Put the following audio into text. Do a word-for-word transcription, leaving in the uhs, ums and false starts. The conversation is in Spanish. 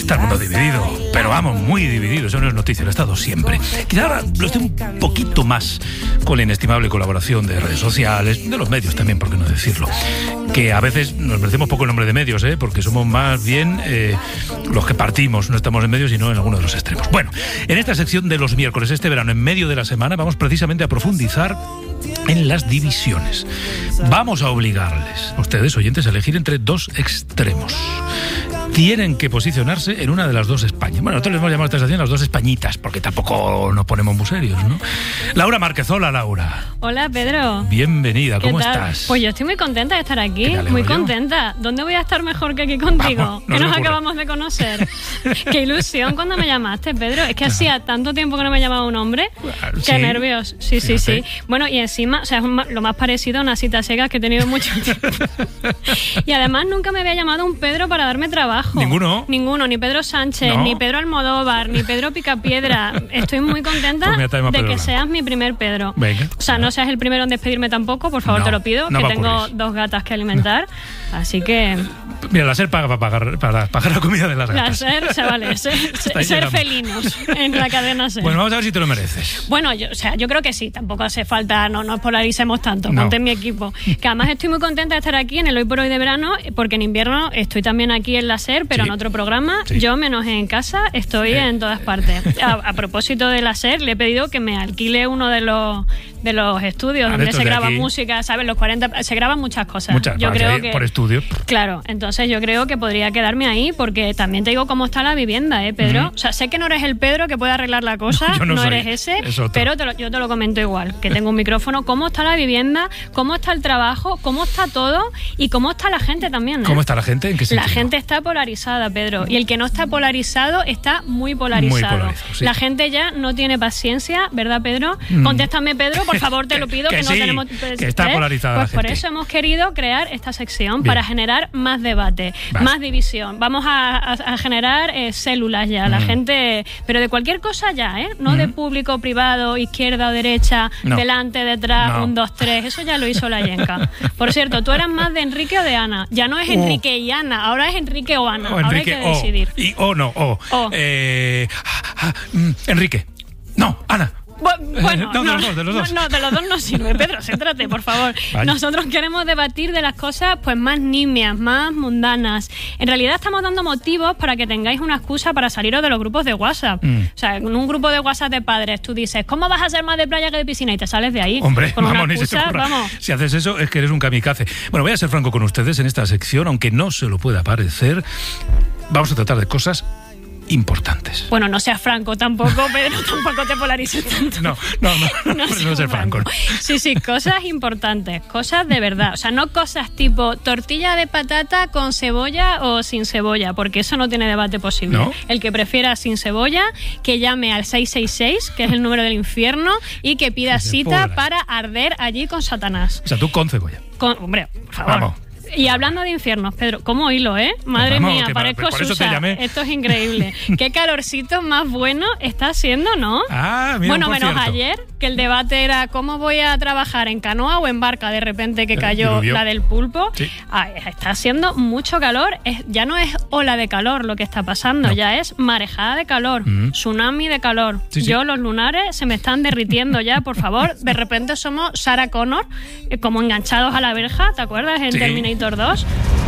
Está el mundo dividido, pero vamos, muy dividido. Eso no es noticia, lo ha estado siempre. Quizá ahora lo esté un poquito más con la inestimable colaboración de redes sociales, de los medios también, por qué no decirlo. Que a veces nos merecemos poco el nombre de medios, ¿eh? Porque somos más bien eh, los que partimos, no estamos en medios, sino en alguno de los extremos. Bueno, en esta sección de los miércoles, este verano, en medio de la semana, vamos precisamente a profundizar en las divisiones. Vamos a obligarles a ustedes, oyentes, a elegir entre dos extremos. Tienen que posicionarse en una de las dos Españas. Bueno, nosotros les hemos llamado a esta estación las dos Españitas, porque tampoco nos ponemos muy serios, ¿no? Laura Márquez, hola, Laura. Hola, Pedro. Bienvenida, ¿cómo ¿Qué tal? estás? Pues yo estoy muy contenta de estar aquí, muy contenta. ¿Dónde voy a estar mejor que aquí contigo? Vamos, no que nos ocurre. acabamos de conocer. Qué ilusión cuando me llamaste, Pedro. Es que hacía tanto tiempo que no me llamaba un hombre. Claro, Qué sí. nervios. Sí, sí, Fíjate. sí. Bueno, y encima, o sea, es ma- lo más parecido a una cita ciegas que he tenido mucho tiempo. Y además nunca me había llamado un Pedro para darme trabajo. ¿Ninguno? Ninguno, ni Pedro Sánchez, ¿No? ni Pedro Almodóvar, ni Pedro Picapiedra. Estoy muy contenta Pues mira, traemos a de Pedro que Blanco. seas mi primer Pedro. Venga. O sea, no seas el primero en despedirme tampoco, por favor, No, te lo pido, no que va a tengo ocurrir. dos gatas que alimentar. Así que, Mira, la SER paga para pagar, para pagar la comida de las la gatas. ser, o sea, vale, ser, Está ser llegando. felinos en la cadena SER. Bueno, vamos a ver si te lo mereces. Bueno, yo, o sea, yo creo que sí, tampoco hace falta, no nos polaricemos tanto, No. ponte en mi equipo. Que además estoy muy contenta de estar aquí en el Hoy por Hoy de verano, porque en invierno estoy también aquí en la SER, pero Sí. en otro programa. Sí. Yo, menos en casa, estoy Eh. en todas partes. A, a propósito de la SER, le he pedido que me alquile uno de los de los estudios Ah, de donde estos se de graba aquí. música, ¿sabes? Los cuarenta, se graban muchas cosas. Muchas, yo para creo ahí, que por estudio. Claro, entonces yo creo que podría quedarme ahí, porque también te digo cómo está la vivienda, ¿eh, Pedro? Ujú. O sea, sé que no eres el Pedro que puede arreglar la cosa, Yo no soy, eres ese, es otro. pero te lo- yo te lo comento igual, que tengo un micrófono. ¿Cómo está la vivienda? ¿Cómo está el trabajo? ¿Cómo está todo? Y cómo está la gente también, ¿eh? ¿Cómo está la gente? ¿En qué La sentido? gente está polarizada, Pedro. Y el que no está polarizado está muy polarizado. Muy polarizado, sí. La gente ya no tiene paciencia, ¿verdad, Pedro? Mm. Contéstame, Pedro, por favor, te lo pido, Que que, no sí, tenemos... que está ¿eh? polarizada Pues la por gente. eso hemos querido crear esta sección, Bien. para generar más debate, Vale. más división. Vamos a, a- a generar eh, células ya. La Mm. gente... Pero de cualquier cosa ya, ¿eh? No Mm. de público, privado, izquierda o derecha, No. delante, detrás, No. un, dos, tres. Eso ya lo hizo la Yenka. Por cierto, tú eras más de Enrique o de Ana. Ya no es Oh. Enrique y Ana, ahora es Enrique o Ana. O Ahora Enrique, hay que o. decidir. Y o no, o. O. Eh, ah, ah, mm, Enrique. No, Ana. Bu- Bueno, No, de los dos, de los dos. No, no, de los dos no sirve, Pedro, céntrate, por favor. Vale. Nosotros queremos debatir de las cosas pues más nimias, más mundanas. En realidad estamos dando motivos para que tengáis una excusa para saliros de los grupos de WhatsApp. Mm. O sea, en un grupo de WhatsApp de padres tú dices, ¿cómo vas a ser más de playa que de piscina? Y te sales de ahí. Hombre, con vamos, una ni se te excusa, ocurra. vamos. Si haces eso es que eres un kamikaze. Bueno, voy a ser franco con ustedes en esta sección, aunque no se lo pueda parecer. Vamos a tratar de cosas importantes. Bueno, no seas franco tampoco, Pedro, tampoco te polarices tanto. No, no, no, no, no, seas no ser franco. ¿no? Sí, sí, cosas importantes, cosas de verdad. O sea, no cosas tipo tortilla de patata con cebolla o sin cebolla, porque eso no tiene debate posible. ¿No? El que prefiera sin cebolla, que llame al seis seis seis, que es el número del infierno, y que pida Dice, cita "Polas". para arder allí con Satanás. O sea, tú con cebolla. Con, hombre, por favor. Vamos. Y hablando de infiernos, Pedro, ¿cómo hilo, eh? Madre Vamos, mía, que para- parezco por eso te Susa. llamé. Esto es increíble. Qué calorcito más bueno está haciendo, ¿no? Ah, mira, Bueno, por menos cierto. ayer, que el debate era cómo voy a trabajar, en canoa o en barca, de repente que Eh, cayó diluvió. la del pulpo. Sí. Ah, está haciendo mucho calor. Es- ya no es ola de calor lo que está pasando, No. ya es marejada de calor, Mm. tsunami de calor. Sí, sí. Yo, los lunares se me están derritiendo ya, por favor. De repente somos Sarah Connor, eh, como enganchados a la verja, ¿te acuerdas? En Sí. Terminator dos.